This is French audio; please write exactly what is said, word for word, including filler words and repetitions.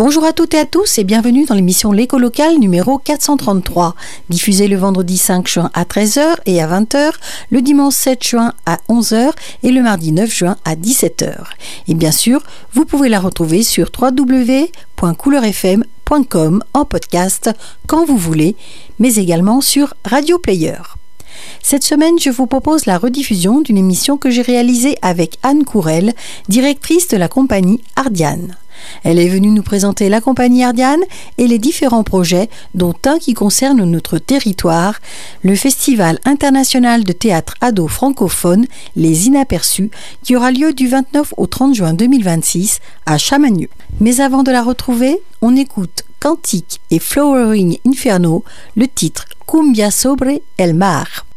Bonjour à toutes et à tous et bienvenue dans l'émission L'Écho Local numéro quatre cent trente-trois, diffusée le vendredi cinq juin à treize heures et à vingt heures, le dimanche sept juin à onze heures et le mardi neuf juin à dix-sept heures. Et bien sûr, vous pouvez la retrouver sur w w w point couleur f m point com en podcast quand vous voulez, mais également sur Radio Player. Cette semaine, je vous propose la rediffusion d'une émission que j'ai réalisée avec Anne Courel, directrice de la compagnie Ardiane. Elle est venue nous présenter la compagnie Ardiane et les différents projets, dont un qui concerne notre territoire, le Festival international de théâtre ado francophone, Les Inaperçus, qui aura lieu du vingt-neuf au trente juin deux mille vingt-six à Chamagneux. Mais avant de la retrouver, on écoute Cantique et Flowering Inferno, le titre Cumbia sobre el mar.